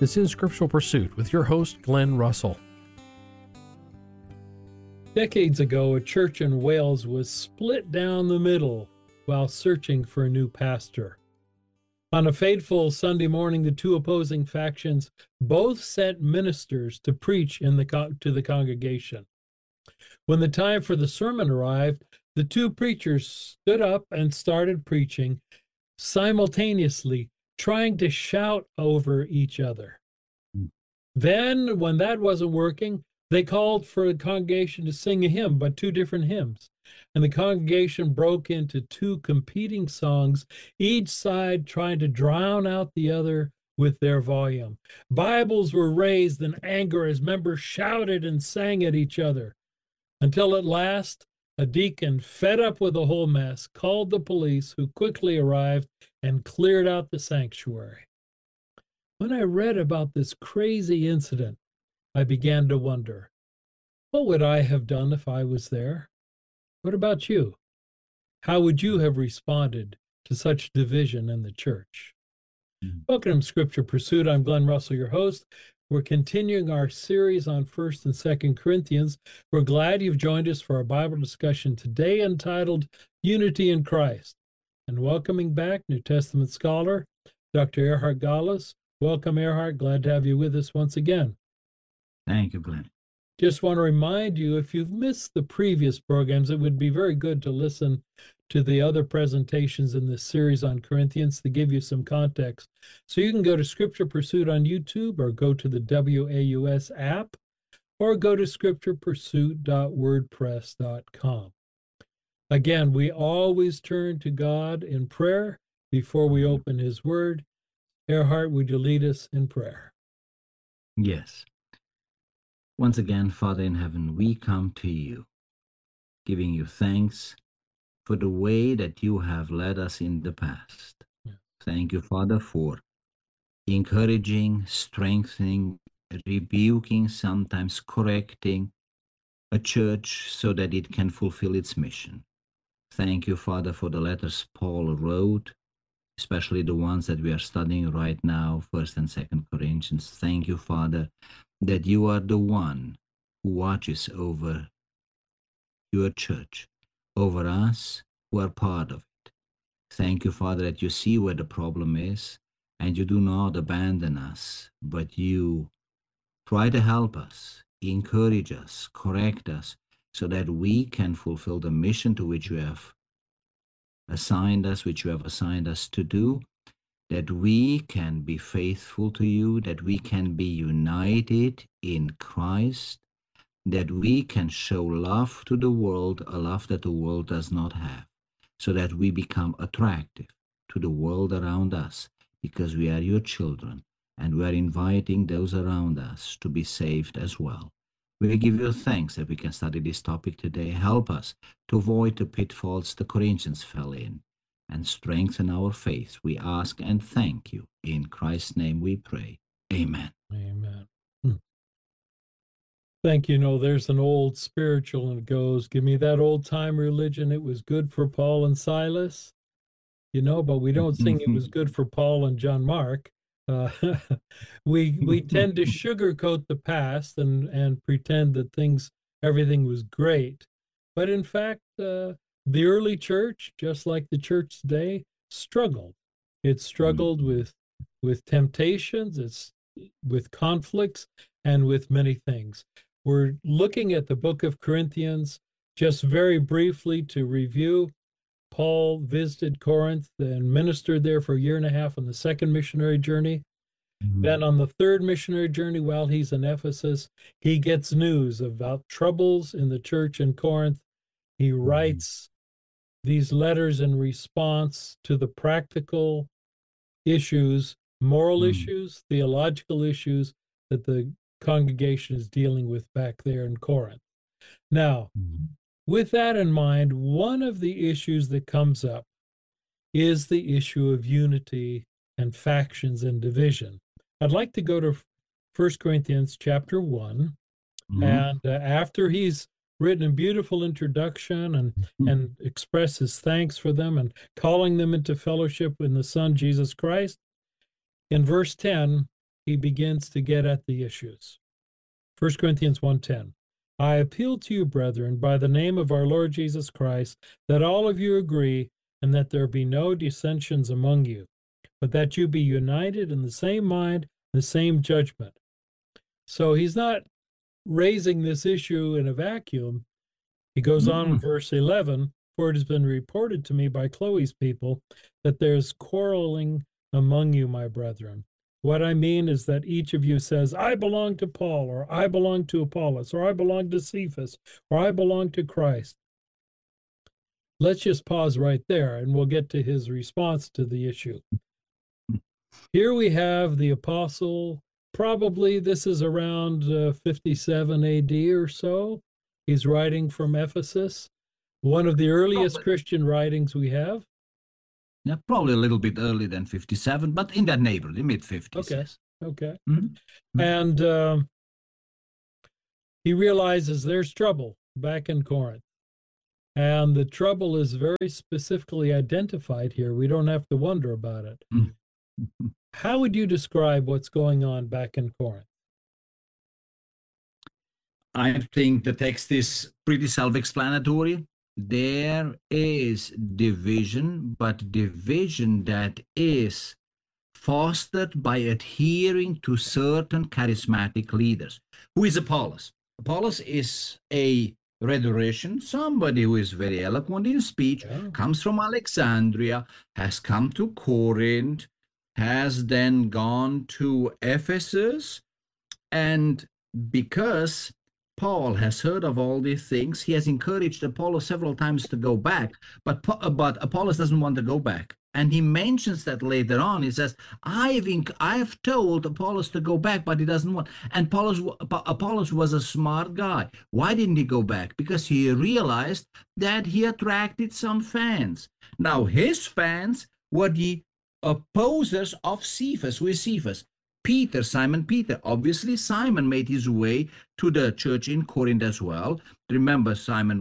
This is Scriptural Pursuit with your host, Glenn Russell. Decades ago, a church in Wales was split down the middle while searching for a new pastor. On a fateful Sunday morning, the two opposing factions both sent ministers to preach to the congregation. When the time for the sermon arrived, the two preachers stood up and started preaching, simultaneously trying to shout over each other. Then, when that wasn't working, they called for the congregation to sing a hymn, but two different hymns. And the congregation broke into two competing songs, each side trying to drown out the other with their volume. Bibles were raised in anger as members shouted and sang at each other, until at last a deacon, fed up with the whole mess, called the police, who quickly arrived and cleared out the sanctuary. When I read about this crazy incident, I began to wonder, what would I have done if I was there? What about you? How would you have responded to such division in the church? Welcome to Scripture Pursuit. I'm Glenn Russell, your host. We're continuing our series on 1st and 2nd Corinthians. We're glad you've joined us for our Bible discussion today entitled Unity in Christ. And welcoming back New Testament scholar, Dr. Erhard Gallas. Welcome, Erhard. Glad to have you with us once again. Thank you, Glenn. Just want to remind you, if you've missed the previous programs, it would be very good to listen to the other presentations in this series on Corinthians to give you some context. So you can go to Scripture Pursuit on YouTube, or go to the WAUS app, or go to scripturepursuit.wordpress.com. Again, we always turn to God in prayer before we open His Word. Erhard, would you lead us in prayer? Yes. Once again, Father in heaven, we come to you, giving you thanks for the way that you have led us in the past. Yeah. Thank you, Father, for encouraging, strengthening, rebuking, sometimes correcting a church so that it can fulfill its mission. Thank you, Father, for the letters Paul wrote, especially the ones that we are studying right now, 1st and 2nd Corinthians. Thank you, Father, that you are the one who watches over your church, over us who are part of it. Thank you, Father, that you see where the problem is, and you do not abandon us, but you try to help us, encourage us, correct us, so that we can fulfill the mission to which you have assigned us, to do, that we can be faithful to you, that we can be united in Christ, that we can show love to the world, a love that the world does not have, so that we become attractive to the world around us, because we are your children, and we are inviting those around us to be saved as well. We give you thanks that we can study this topic today. Help us to avoid the pitfalls the Corinthians fell in, and strengthen our faith. We ask and thank you. In Christ's name we pray. Amen. Amen. Thank you. No, there's an old spiritual, and it goes, give me that old time religion. It was good for Paul and Silas, but we don't sing it was good for Paul and John Mark. We tend to sugarcoat the past and pretend that everything was great. But in fact, the early church, just like the church today, struggled. It struggled with temptations, it's with conflicts, and with many things. We're looking at the book of Corinthians. Just very briefly to review, Paul visited Corinth and ministered there for a year and a half on the second missionary journey. Then on the third missionary journey, while he's in Ephesus, he gets news about troubles in the church in Corinth. He writes these letters in response to the practical issues, moral issues, theological issues that the congregation is dealing with back there in Corinth. Now, with that in mind, one of the issues that comes up is the issue of unity and factions and division. I'd like to go to 1 Corinthians chapter 1, and after he's written a beautiful introduction and expresses thanks for them and calling them into fellowship in the Son, Jesus Christ, in verse 10, he begins to get at the issues. 1 Corinthians 1:10. I appeal to you, brethren, by the name of our Lord Jesus Christ, that all of you agree, and that there be no dissensions among you, but that you be united in the same mind, the same judgment. So he's not raising this issue in a vacuum. He goes on in verse 11, for it has been reported to me by Chloe's people that there's quarreling among you, my brethren. What I mean is that each of you says, I belong to Paul, or I belong to Apollos, or I belong to Cephas, or I belong to Christ. Let's just pause right there, and we'll get to his response to the issue. Here we have the apostle, probably this is around 57 AD or so. He's writing from Ephesus, one of the earliest Christian writings we have. Yeah, probably a little bit earlier than 57, but in that neighborhood, the mid-50s. Okay, yes. okay. Mm-hmm. And he realizes there's trouble back in Corinth. And the trouble is very specifically identified here. We don't have to wonder about it. Mm-hmm. How would you describe what's going on back in Corinth? I think the text is pretty self-explanatory. There is division, but division that is fostered by adhering to certain charismatic leaders. Who is Apollos? Apollos is a rhetorician, somebody who is very eloquent in speech, comes from Alexandria, has come to Corinth, has then gone to Ephesus, and because Paul has heard of all these things, he has encouraged Apollos several times to go back, but Apollos doesn't want to go back. And he mentions that later on. He says, I've told Apollos to go back, but he doesn't want. And Apollos was a smart guy. Why didn't he go back? Because he realized that he attracted some fans. Now, his fans were the opposers of Cephas. Who is Cephas? Peter, Simon Peter. Obviously, Simon made his way to the church in Corinth as well. Remember, Simon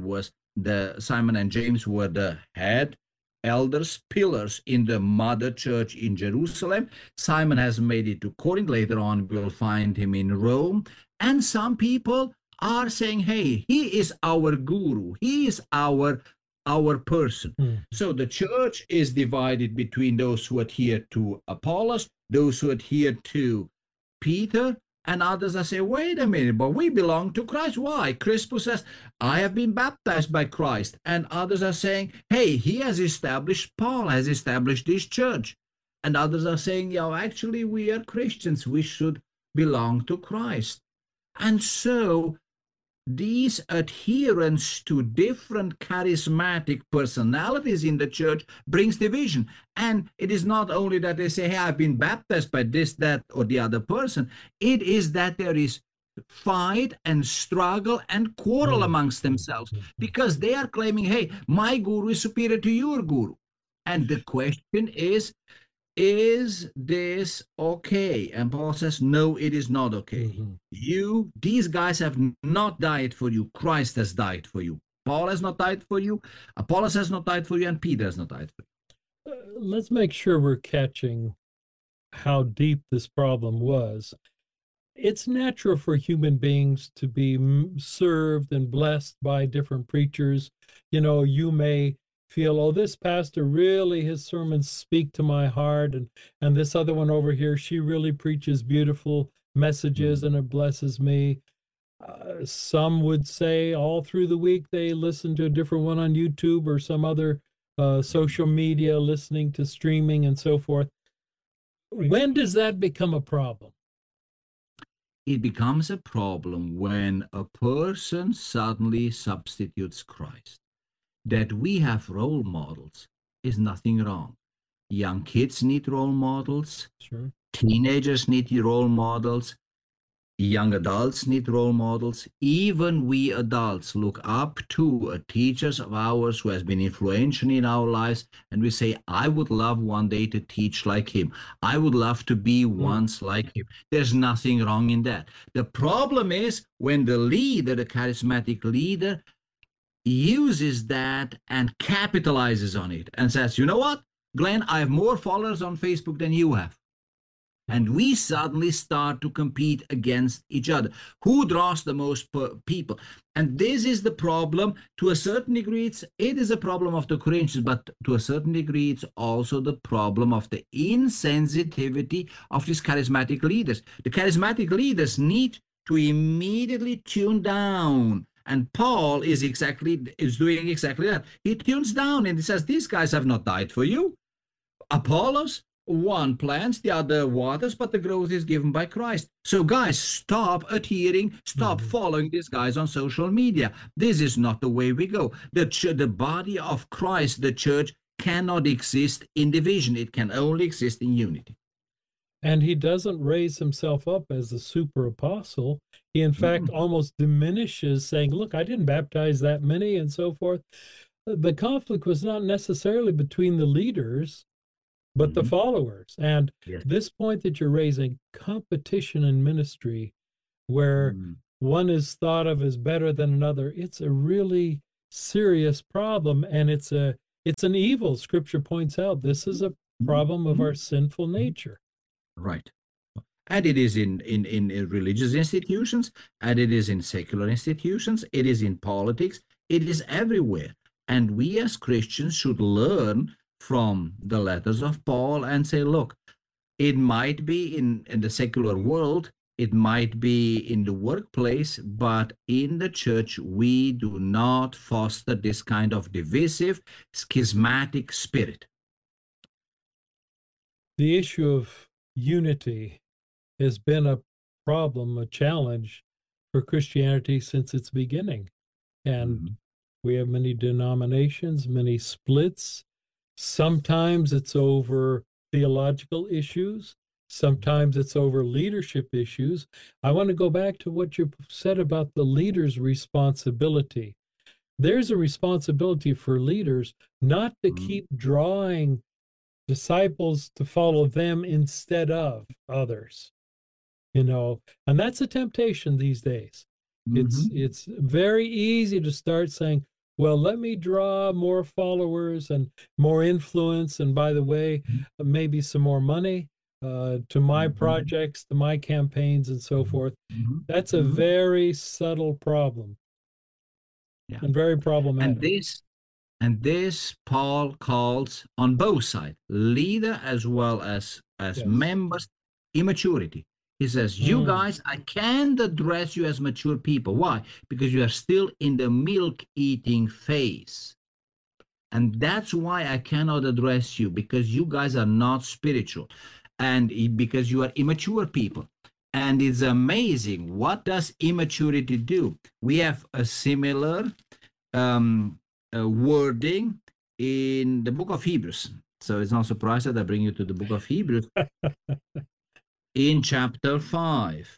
and James were the head elders, pillars in the mother church in Jerusalem. Simon has made it to Corinth. Later on, we'll find him in Rome. And some people are saying, hey, he is our guru. He is our person. So the church is divided between those who adhere to Apollos, those who adhere to Peter, and others are saying, wait a minute, but we belong to Christ. Why? Crispus says, I have been baptized by Christ. And others are saying, hey, Paul has established this church. And others are saying, actually, we are Christians. We should belong to Christ. And so these adherence to different charismatic personalities in the church brings division. And it is not only that they say, hey, I've been baptized by this, that, or the other person. It is that there is fight and struggle and quarrel amongst themselves because they are claiming, hey, my guru is superior to your guru. And the question is this okay? And Paul says, no, it is not okay. These guys have not died for you. Christ has died for you. Paul has not died for you. Apollos has not died for you. And Peter has not died for you. Let's make sure we're catching how deep this problem was. It's natural for human beings to be served and blessed by different preachers. You may feel, oh, this pastor really, his sermons speak to my heart, and this other one over here, she really preaches beautiful messages and it blesses me. Some would say all through the week they listen to a different one on YouTube or some other social media, listening to streaming and so forth. When does that become a problem? It becomes a problem when a person suddenly substitutes Christ. That we have role models is nothing wrong. Young kids need role models. Sure. Teenagers need role models. Young adults need role models. Even we adults look up to a teachers of ours who has been influential in our lives, and we say, I would love one day to teach like him. I would love to be once like him. There's nothing wrong in that. The problem is when the leader, the charismatic leader, uses that and capitalizes on it and says, you know what, Glenn, I have more followers on Facebook than you have. And we suddenly start to compete against each other. Who draws the most people? And this is the problem. To a certain degree, it is a problem of the Corinthians, but to a certain degree, it's also the problem of the insensitivity of these charismatic leaders. The charismatic leaders need to immediately tune down. And Paul is doing exactly that. He tunes down and he says, these guys have not died for you. Apollos, one plants, the other waters, but the growth is given by Christ. So guys, stop following these guys on social media. This is not the way we go. The body of Christ, the church, cannot exist in division. It can only exist in unity. And he doesn't raise himself up as a super apostle. He, in fact, almost diminishes, saying, look, I didn't baptize that many, and so forth. The conflict was not necessarily between the leaders, but the followers. And this point that you're raising, competition in ministry, where one is thought of as better than another, it's a really serious problem, and it's an evil. Scripture points out this is a problem of our sinful nature. Right. And it is in religious institutions, and it is in secular institutions, it is in politics, it is everywhere. And we as Christians should learn from the letters of Paul and say, look, it might be in the secular world, it might be in the workplace, but in the church, we do not foster this kind of divisive, schismatic spirit. The issue of unity has been a problem, a challenge for Christianity since its beginning. And we have many denominations, many splits. Sometimes it's over theological issues. Sometimes it's over leadership issues. I want to go back to what you said about the leader's responsibility. There's a responsibility for leaders not to keep drawing disciples to follow them instead of others, and that's a temptation these days. It's very easy to start saying, well, let me draw more followers and more influence, and by the way, maybe some more money to my projects, to my campaigns, and so forth. That's a very subtle problem, and very problematic. And this Paul calls on both sides, leader as well as members, immaturity. He says, you guys, I can't address you as mature people. Why? Because you are still in the milk-eating phase. And that's why I cannot address you, because you guys are not spiritual, and because you are immature people. And it's amazing. What does immaturity do? We have a similar wording in the book of Hebrews. So it's not surprising that I bring you to the book of Hebrews. In chapter 5,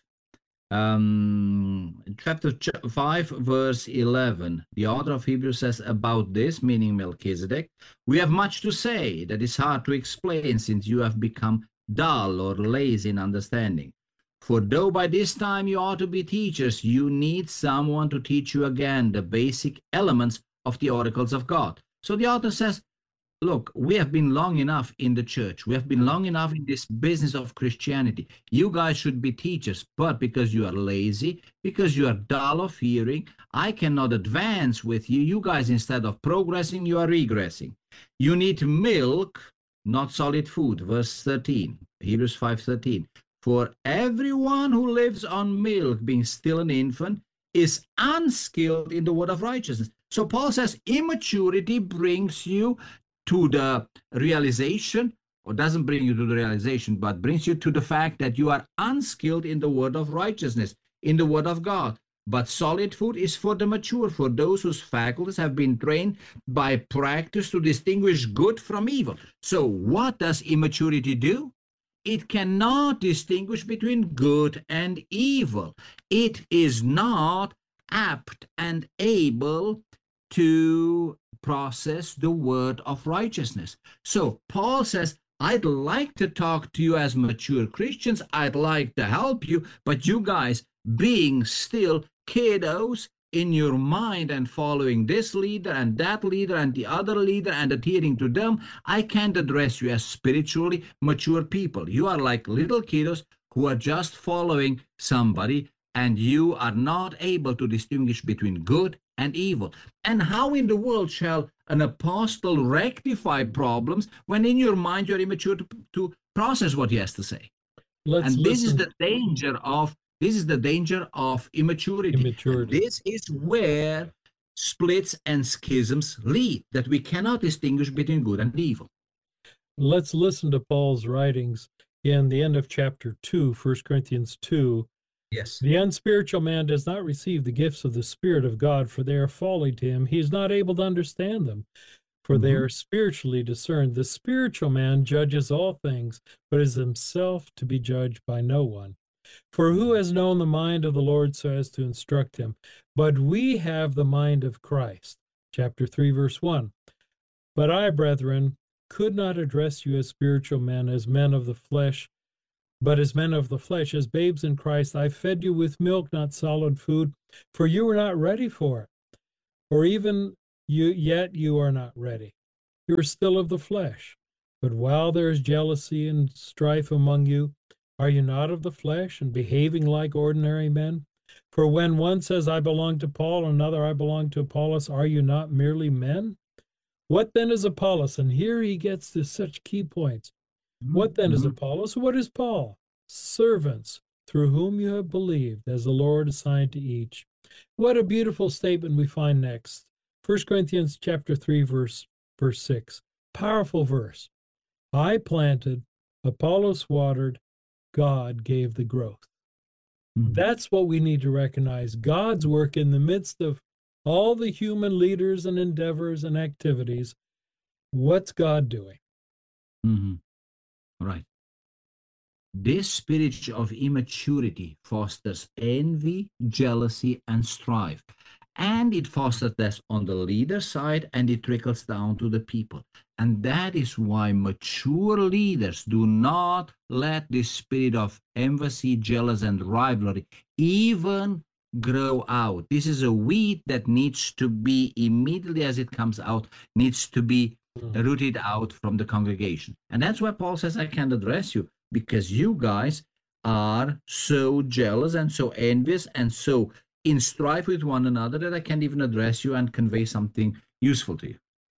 chapter 5, verse 11, the author of Hebrews says about this, meaning Melchizedek, we have much to say that is hard to explain, since you have become dull or lazy in understanding. For though by this time you ought to be teachers, you need someone to teach you again the basic elements of the oracles of God. So the author says, look, we have been long enough in the church. We have been long enough in this business of Christianity. You guys should be teachers, but because you are lazy, because you are dull of hearing, I cannot advance with you. You guys, instead of progressing, you are regressing. You need milk, not solid food. Verse 13, Hebrews 5:13. For everyone who lives on milk, being still an infant, is unskilled in the word of righteousness. So Paul says immaturity brings you to the realization, or doesn't bring you to the realization, but brings you to the fact that you are unskilled in the word of righteousness, in the word of God. But solid food is for the mature, for those whose faculties have been trained by practice to distinguish good from evil. So what does immaturity do? It cannot distinguish between good and evil. It is not apt and able to process the word of righteousness. So Paul says, I'd like to talk to you as mature Christians. I'd like to help you, but you guys, being still kiddos, in your mind and following this leader and that leader and the other leader and adhering to them, I can't address you as spiritually mature people. You are like little kiddos who are just following somebody, and you are not able to distinguish between good and evil. And how in the world shall an apostle rectify problems when in your mind you're immature to process what he has to say? This is the danger of immaturity. This is where splits and schisms lead, that we cannot distinguish between good and evil. Let's listen to Paul's writings in the end of chapter 2, 1 Corinthians 2. Yes. The unspiritual man does not receive the gifts of the Spirit of God, for they are folly to him. He is not able to understand them, for they are spiritually discerned. The spiritual man judges all things, but is himself to be judged by no one. For who has known the mind of the Lord so as to instruct him? But we have the mind of Christ. Chapter 3, verse 1. But I, brethren, could not address you as spiritual men, as men of the flesh, but as men of the flesh, as babes in Christ. I fed you with milk, not solid food, for you were not ready for it. Or even yet you are not ready. You are still of the flesh. But while there is jealousy and strife among you, are you not of the flesh and behaving like ordinary men? For when one says, I belong to Paul, and another, I belong to Apollos, are you not merely men? What then is Apollos? And here he gets to such key points. What then is Apollos? What is Paul? Servants, through whom you have believed, as the Lord assigned to each. What a beautiful statement we find next. 1 Corinthians chapter 3, verse 6. Powerful verse. I planted, Apollos watered, God gave the growth. That's what we need to recognize. God's work in the midst of all the human leaders and endeavors and activities. What's God doing? Right. This spirit of immaturity fosters envy, jealousy, and strife. And it fosters that on the leader side, and it trickles down to the people. And that is why mature leaders do not let this spirit of envy, jealousy, and rivalry even grow out. This is a weed that needs to be, immediately as it comes out, needs to be rooted out from the congregation. And that's why Paul says, I can't address you, because you guys are so jealous and so envious and so in strife with one another that I can't even address you and convey something useful to you.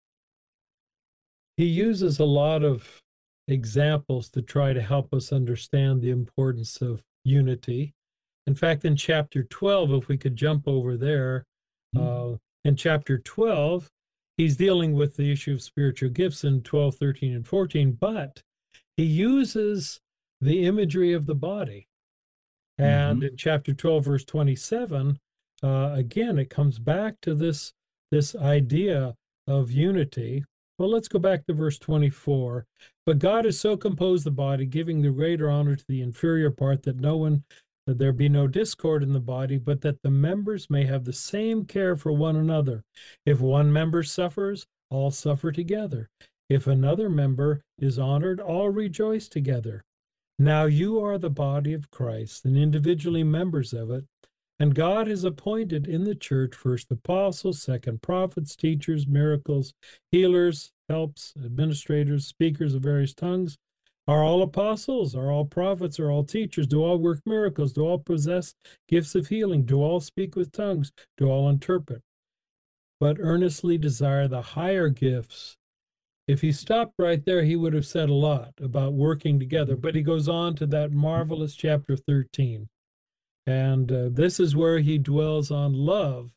He uses a lot of examples to try to help us understand the importance of unity. In fact, in chapter 12, if we could jump over there, in chapter 12, he's dealing with the issue of spiritual gifts in 12, 13, and 14, but he uses the imagery of the body. And in chapter 12, verse 27, again, it comes back to this idea of unity. Well, let's go back to verse 24. But God has so composed the body, giving the greater honor to the inferior part, that there be no discord in the body, but that the members may have the same care for one another. If one member suffers, all suffer together. If another member is honored, all rejoice together. Now you are the body of Christ, and individually members of it, and God has appointed in the church first apostles, second prophets, teachers, miracles, healers, helps, administrators, speakers of various tongues. Are all apostles? Are all prophets? Are all teachers? Do all work miracles? Do all possess gifts of healing? Do all speak with tongues? Do all interpret? But earnestly desire the higher gifts. If he stopped right there, he would have said a lot about working together. But he goes on to that marvelous chapter 13. And this is where he dwells on love,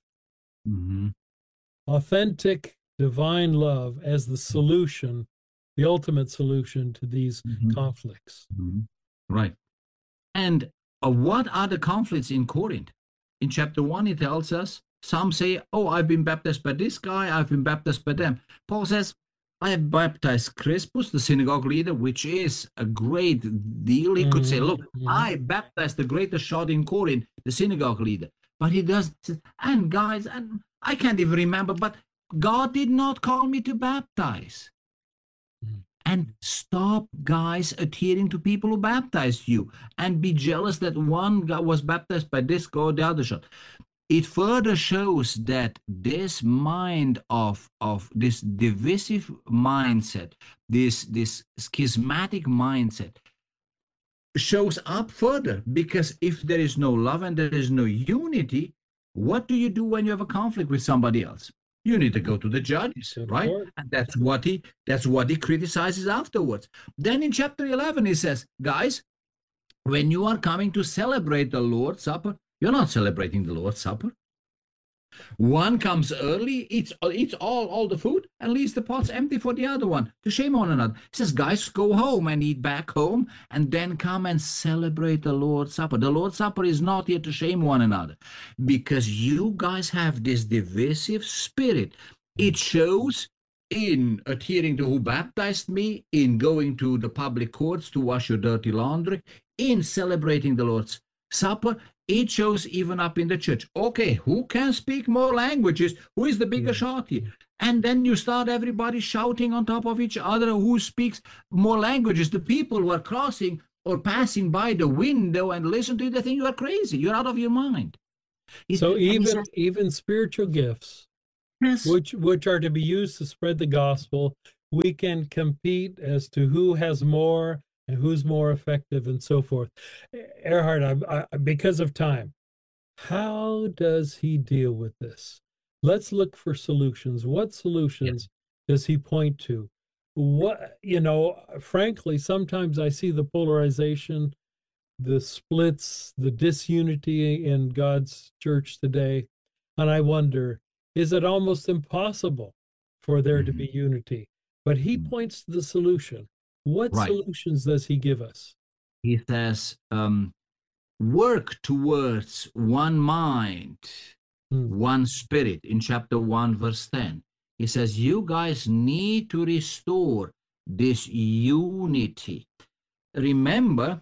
authentic divine love as the solution, the ultimate solution to these conflicts. Right. And what are the conflicts in Corinth? In chapter 1, he tells us, some say, oh, I've been baptized by this guy, I've been baptized by them. Paul says, I have baptized Crispus, the synagogue leader, which is a great deal. He could say, look, I baptized the greatest shot in Corinth, the synagogue leader. But he does, and guys, and I can't even remember, but God did not call me to baptize. And stop, guys, adhering to people who baptized you, and be jealous that one guy was baptized by this guy or the other shot. it further shows that this mind of this divisive mindset, this schismatic mindset, shows up further, because if there is no love and there is no unity, what do you do when you have a conflict with somebody else? You need to go to the judges, right? And that's what he criticizes afterwards. Then in chapter 11 he says, guys, when you are coming to celebrate the Lord's Supper, you're not celebrating the Lord's Supper. One comes early, eats all the food, and leaves the pots empty for the other one, to shame one another. He says, guys, go home and eat back home, and then come and celebrate the Lord's Supper. The Lord's Supper is not here to shame one another, because you guys have this divisive spirit. It shows in adhering to who baptized me, in going to the public courts to wash your dirty laundry, in celebrating the Lord's Supper. It shows even up in the church. Okay, who can speak more languages? Who is the bigger shot here? And then you start everybody shouting on top of each other who speaks more languages. The people who are crossing or passing by the window and listen to you, they think you are crazy. You're out of your mind. So even spiritual gifts, yes, which are to be used to spread the gospel, we can compete as to who has more and who's more effective and so forth. Erhard, because of time, how does he deal with this? Let's look for solutions. What solutions does he point to? Frankly, sometimes I see the polarization, the splits, the disunity in God's church today, and I wonder, is it almost impossible for there to be unity? But he points to the solution. What solutions does he give us? He says, work towards one mind, one spirit, in chapter 1, verse 10. He says, you guys need to restore this unity. Remember,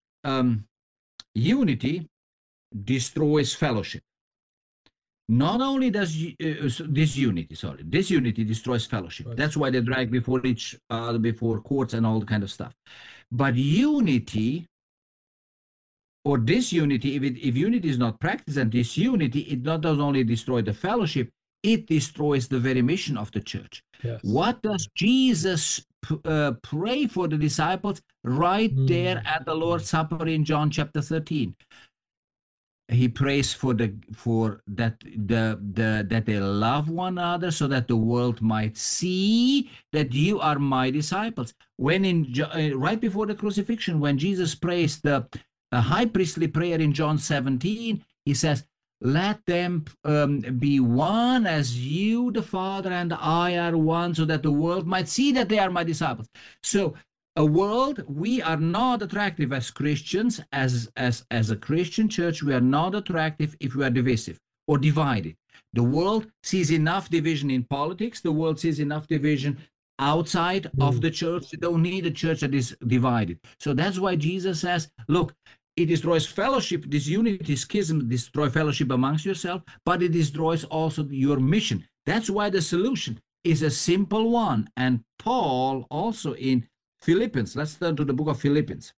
unity destroys fellowship. Not only does this unity destroys fellowship. Right. That's why they drag before each other, before courts and all the kind of stuff. But unity or disunity, if unity is not practiced, and disunity, it not does only destroy the fellowship, it destroys the very mission of the church. Yes. What does Jesus pray for the disciples right there at the Lord's Supper in John chapter 13? He prays that they love one another, so that the world might see that you are my disciples. When right before the crucifixion, when Jesus prays the high priestly prayer in John 17, he says, let them be one as you, the Father, and I are one, so that the world might see that they are my disciples. So we are not attractive as Christians, as a Christian church, we are not attractive if we are divisive or divided. The world sees enough division in politics. The world sees enough division outside of the church. They don't need a church that is divided. So that's why Jesus says, look, it destroys fellowship, this unity, schism, destroy fellowship amongst yourself, but it destroys also your mission. That's why the solution is a simple one. And Paul also in Philippians, let's turn to the book of Philippians.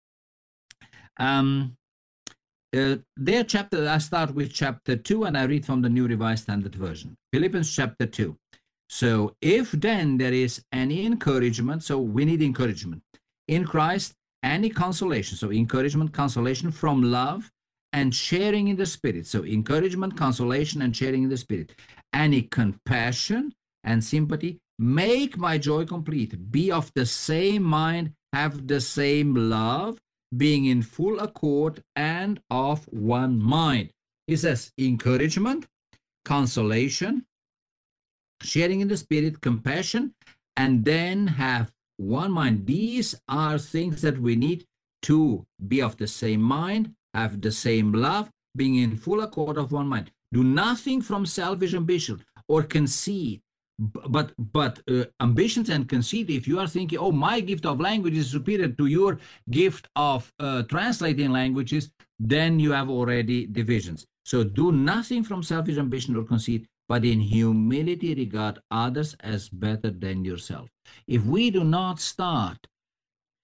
Their chapter, I start with chapter 2, and I read from the New Revised Standard Version. Philippians chapter 2. So if then there is any encouragement, so we need encouragement in Christ, any consolation, so encouragement, consolation from love and sharing in the Spirit. So encouragement, consolation, and sharing in the Spirit. Any compassion and sympathy, make my joy complete. Be of the same mind, have the same love, being in full accord and of one mind. He says encouragement, consolation, sharing in the Spirit, compassion, and then have one mind. These are things that we need to be of the same mind, have the same love, being in full accord of one mind. Do nothing from selfish ambition or conceit, but ambitions and conceit. If you are thinking, oh, my gift of language is superior to your gift of translating languages, then you have already divisions. So do nothing from selfish ambition or conceit, but in humility regard others as better than yourself. If we do not start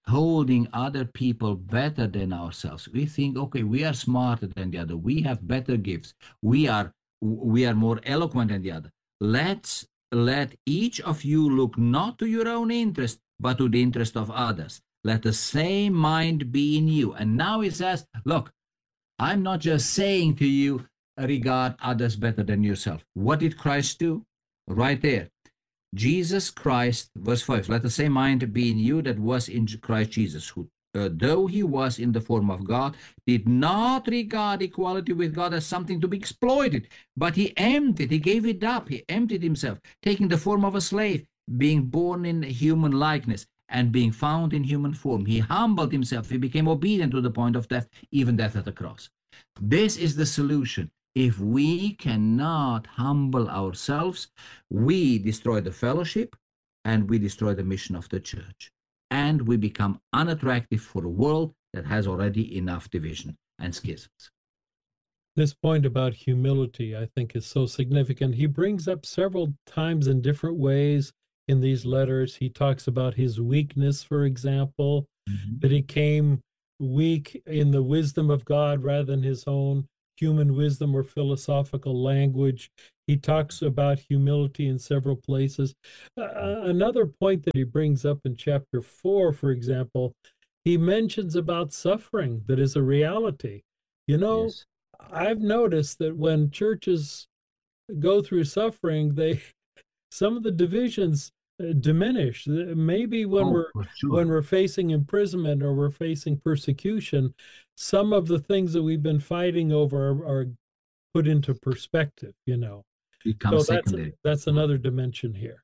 holding other people better than ourselves. We think, okay, we are smarter than the other. We have better gifts. We are more eloquent than the other. Let each of you look not to your own interest, but to the interest of others. Let the same mind be in you. And now he says, look, I'm not just saying to you, regard others better than yourself. What did Christ do? Right there. Jesus Christ, verse 5, let the same mind be in you that was in Christ Jesus, who, though he was in the form of God, did not regard equality with God as something to be exploited, but he gave it up, he emptied himself, taking the form of a slave, being born in human likeness, and being found in human form. He humbled himself, he became obedient to the point of death, even death at the cross. This is the solution. If we cannot humble ourselves, we destroy the fellowship and we destroy the mission of the church. And we become unattractive for a world that has already enough division and schisms. This point about humility, I think, is so significant. He brings up several times in different ways in these letters. He talks about his weakness, for example, that he came weak in the wisdom of God rather than his own human wisdom or philosophical language. He talks about humility in several places. Another point that he brings up in chapter 4, for example, he mentions about suffering that is a reality. You know, yes. I've noticed that when churches go through suffering, some of the divisions diminish. Maybe when we're facing imprisonment or we're facing persecution, some of the things that we've been fighting over are put into perspective, you know. So that's another dimension here.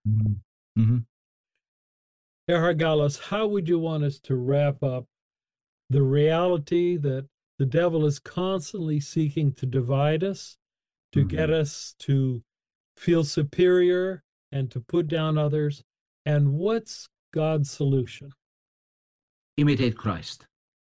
Erhard Gallos, how would you want us to wrap up the reality that the devil is constantly seeking to divide us, to get us to feel superior and to put down others? And what's God's solution? Imitate Christ.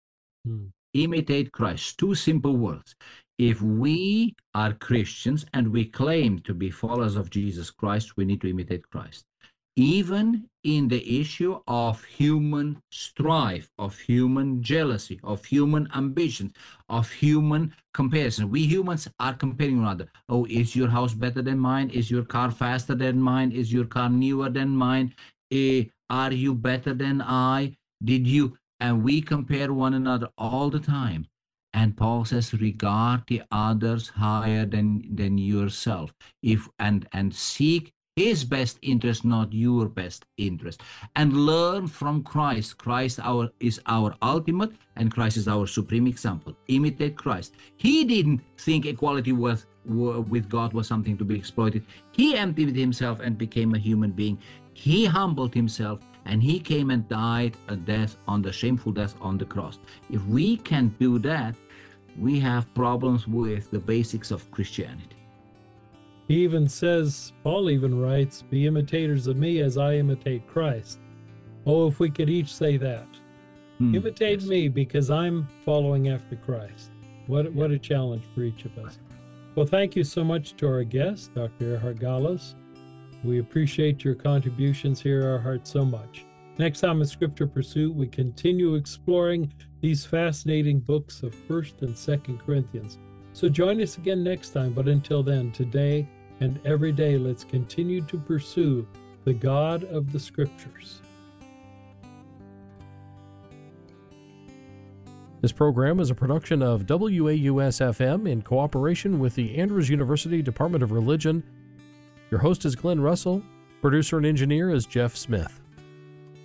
Imitate Christ. Two simple words. If we are Christians and we claim to be followers of Jesus Christ, we need to imitate Christ. Even in the issue of human strife, of human jealousy, of human ambitions, of human comparison. We humans are comparing one another. Oh, is your house better than mine? Is your car faster than mine? Is your car newer than mine? Are you better than I? Did you? And we compare one another all the time. And Paul says, regard the others higher than yourself. And seek his best interest, not your best interest. And learn from Christ. Christ is our ultimate, and Christ is our supreme example. Imitate Christ. He didn't think equality with God was something to be exploited. He emptied himself and became a human being. He humbled himself, and he came and died a shameful death on the cross. If we can't do that, we have problems with the basics of Christianity. He even says, Paul even writes, be imitators of me as I imitate Christ. Oh, if we could each say that. Imitate me because I'm following after Christ. What a challenge for each of us. Well, thank you so much to our guest, Dr. Erhard Gallos. We appreciate your contributions here, Erhard, so much. Next time in Scripture Pursuit, we continue exploring these fascinating books of 1st and 2nd Corinthians. So join us again next time. But until then, today and every day, let's continue to pursue the God of the Scriptures. This program is a production of WAUS-FM in cooperation with the Andrews University Department of Religion. Your host is Glenn Russell. Producer and engineer is Jeff Smith.